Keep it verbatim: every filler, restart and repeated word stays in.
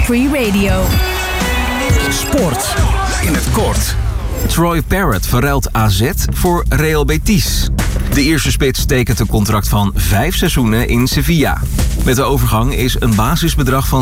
Free Radio. Sport in het kort. Troy Parrott verruilt A Z voor Real Betis. De eerste spits tekent een contract van vijf seizoenen in Sevilla. Met de overgang is een basisbedrag van